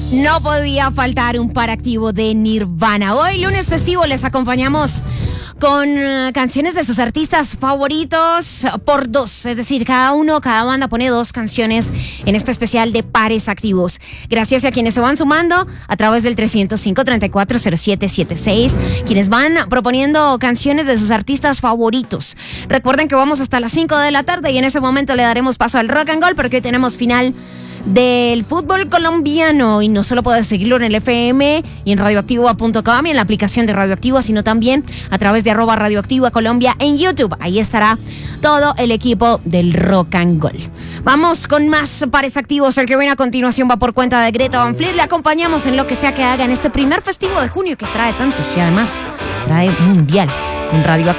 No podía faltar un par activo de Nirvana. Hoy, lunes festivo, les acompañamos con canciones de sus artistas favoritos por dos. Es decir, cada banda pone dos canciones en este especial de pares activos. Gracias a quienes se van sumando a través del 305-340776, quienes van proponiendo canciones de sus artistas favoritos. Recuerden que vamos hasta las 5 de la tarde y en ese momento le daremos paso al rock and roll, porque hoy tenemos final del fútbol colombiano y no solo puedes seguirlo en el FM y en radioactiva.com y en la aplicación de Radioactiva, sino también a través de @Radioactiva Colombia en YouTube. Ahí estará todo el equipo del Rock and Roll. Vamos con más pares activos. El que viene a continuación va por cuenta de Greta Van Fleet. Le acompañamos en lo que sea que haga en este primer festivo de junio que trae tantos y además trae mundial en Radioactiva.